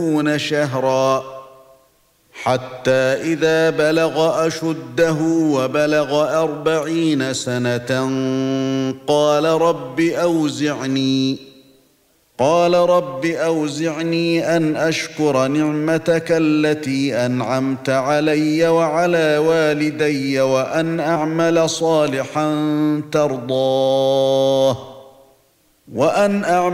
شهرا حتى إذا بلغ أشده وبلغ 40 سنة قال رب أوزعني أن أشكر نعمتك التي أنعمت علي وعلى والدي وأن أعمل صالحا ترضاه